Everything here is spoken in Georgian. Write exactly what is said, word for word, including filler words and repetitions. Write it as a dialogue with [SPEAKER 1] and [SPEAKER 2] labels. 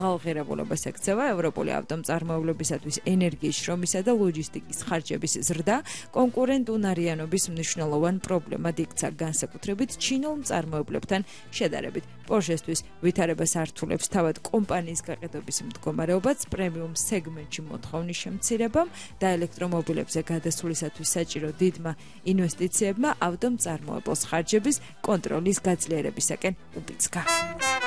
[SPEAKER 1] ღირებულებას ექცევა ევროპული ავტომწარმოებლებისათვის ენერგიის შრომისა და ლოჯისტიკის ხარჯების ზრდა კონკურენტუნარიანობის მნიშვნელოვან პრობლემად იქცა, განსაკუთრებით ჩინელ მწარმოებლებთან შედარებით. Porsche-თვის ვითარებას ართულებს თავად კომპანიის გაყიდვების მდგომარეობაც, პრემიუმ სეგმენტში მოთხოვნის შემცირებამ და ელექტრომობილებზე გადასვლისათვის საჭირო დიდმა ინვესტიციებმა ავტომწარმოებელს ხარჯების კონტროლის გაძლიერებისაკენ უბიძგა.